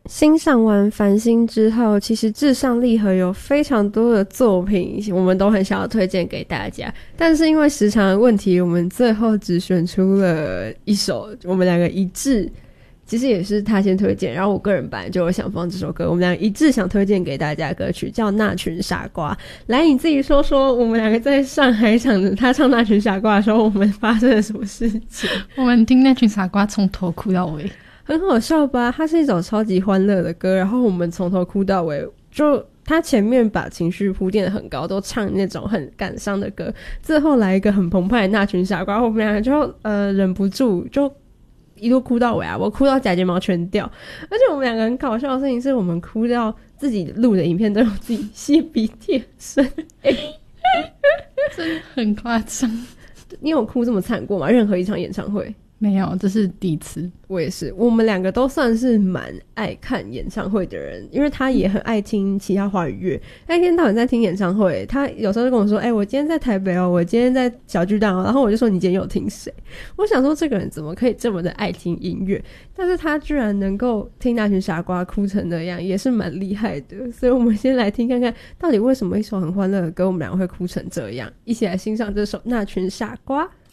欣赏完繁星之后，其实至上励合有非常多的作品我们都很想要推荐给大家，但是因为时长的问题，我们最后只选出了一首我们两个一致，其实也是他先推荐，然后我个人本来就有想放这首歌，我们俩一致想推荐给大家的歌曲叫《那群傻瓜》。来，你自己说说我们两个在上海场的他唱《那群傻瓜》的时候，我们发生了什么事情？ 我们听《那群傻瓜》从头哭到尾， 很好笑吧？它是一首超级欢乐的歌，然后我们从头哭到尾，就他前面把情绪铺垫得很高，都唱那种很感伤的歌，最后来一个很澎湃的那群傻瓜，我们两个就忍不住就一路哭到尾啊！我哭到假睫毛全掉，而且我们两个很搞笑的事情是我们哭到自己录的影片都有自己吸鼻涕的声音， 真的很夸张。 你有哭这么惨过吗？任何一场演唱会？ 没有，这是第一次。 我也是，我们两个都算是蛮爱看演唱会的人，因为他也很爱听其他华语乐，他一天到晚在听演唱会，他有时候就跟我说我今天在台北哦，我今天在小巨蛋哦，然后我就说你今天有听谁？我想说这个人怎么可以这么的爱听音乐，但是他居然能够听那群傻瓜哭成那样，也是蛮厉害的。所以我们先来听看看到底为什么一首很欢乐的歌我们两个会哭成这样，一起来欣赏这首那群傻瓜。